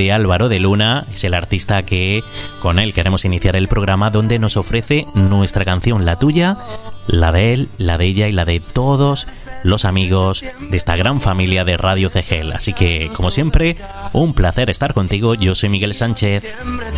de Álvaro de Luna, es el artista que con él queremos iniciar el programa, donde nos ofrece nuestra canción, la tuya, la de él, la de ella y la de todos los amigos de esta gran familia de Radio CGL. Así que, como siempre, un placer estar contigo. Yo soy Miguel Sánchez.